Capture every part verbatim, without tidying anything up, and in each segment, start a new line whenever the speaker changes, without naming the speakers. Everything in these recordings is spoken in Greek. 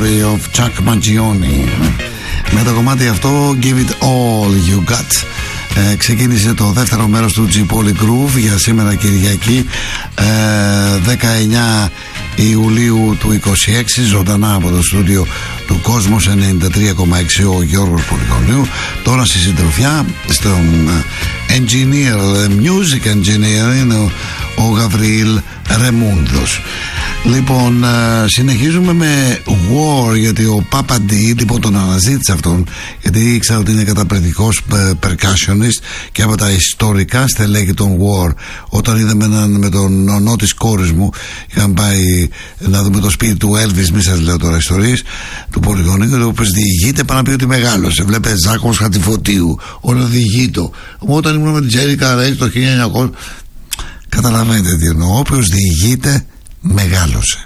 Memory of Chuck Mangione. Με το κομμάτι αυτό Give It All You Got. Ε, ξεκίνησε το δεύτερο μέρος του G Poly Groove για σήμερα Κυριακή, ε, δεκαεννιά Ιουλίου του είκοσι έξι, ζωντανά από το στούντιο του Κόσμος ενενήντα τρία κόμμα έξι ο Γιώργος Πολυχρονίου. Τώρα στη συντροφιά στον engineer, music engineer είναι ο, ο Γαβριήλ Ρεμούντος. Λοιπόν, συνεχίζουμε με War, γιατί ο Πάπα Ντι, λοιπόν, τον αναζήτησε αυτόν, γιατί ήξερα ότι είναι καταπληκτικός percussionist και από τα ιστορικά στελέχη των War. Όταν είδαμε έναν με τον νονό της κόρης μου, είχαμε πάει να δούμε το σπίτι του Elvis, μη σας λέω τώρα ιστορίες, του Πολυχρονίου, το οποίο διηγείται πάνω να πει ότι μεγάλωσε. Βλέπε Ζάκος Χατζηφωτίου, όλο διηγείτο. Όταν ήμουν με την Τζέρικα Ρέιτ το χίλια εννιακόσια, καταλαβαίνετε τι εννοώ. Όποιος διηγείται μεγάλωσε.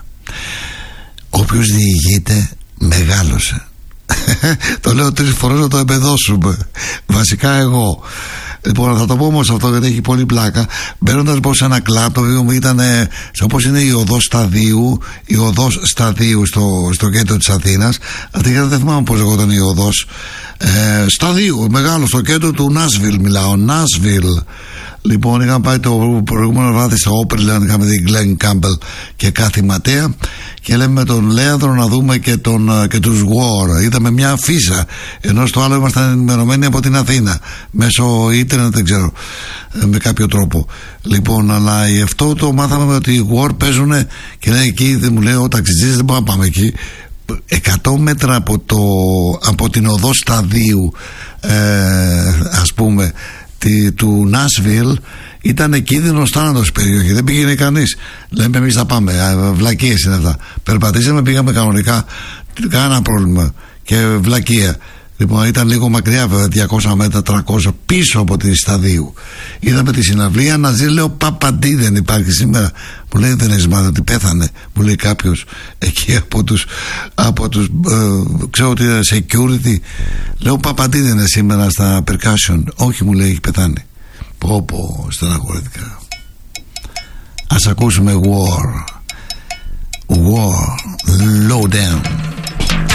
Όποιος διηγείται μεγάλωσε. Το λέω τρεις φορές να το εμπεδώσουμε. Βασικά εγώ. Λοιπόν, θα το πω όμως αυτό γιατί έχει πολύ πλάκα. Μπαίνοντας λοιπόν σε ένα κλαμπ, το οποίο μου ήταν όπως είναι η οδός Σταδίου, η οδός Σταδίου στο, στο κέντρο της Αθήνας. Αυτή δεν θυμάμαι πώς λεγόταν η οδός. Ε, Σταδίου, μεγάλο, στο κέντρο του Νάσβιλ μιλάω. Νάσβιλ. Λοιπόν, είχαμε πάει το προηγούμενο βράδυ στο Όπερλαντ, είχαμε δει Γκλέν Κάμπελ και Κάθη Ματέα και λέμε με τον Λέανδρο να δούμε και, τον, και τους War. Είδαμε μια αφίσα, ενώ στο άλλο ήμασταν ενημερωμένοι από την Αθήνα μέσω ίντερνετ, δεν ξέρω, με κάποιο τρόπο. Λοιπόν, αλλά αυτό το μάθαμε ότι οι War παίζουν και λέει εκεί, δεν μου λέει ο ταξιτζής, δεν μπορούμε να πάμε εκεί. εκατό μέτρα από, το, από την οδό Σταδίου, ε, ας πούμε, του Νάσβιλ, ήταν κίνδυνος θάνατος περιοχή, δεν πήγαινε κανείς. Λέμε εμείς θα πάμε, βλακίες είναι αυτά. Περπατήσαμε, πήγαμε κανονικά, κανένα πρόβλημα και βλακεία. Λοιπόν, ήταν λίγο μακριά βέβαια, διακόσια μέτρα, τριακόσια πίσω από τη Σταδίου. Είδαμε τη συναυλία, να ζει, λέω Πάπα Ντι δεν υπάρχει σήμερα. Μου λέει δεν έχεις μάθει ότι πέθανε. Μου λέει κάποιος εκεί από τους, από τους ε, ξέρω ότι είναι security. Λέω Πάπα Ντι δεν είναι σήμερα στα percussion. Όχι, μου λέει, έχει πεθάνει. Πω πω, στεναχωρήθηκα. Ας ακούσουμε War. War, Low Down.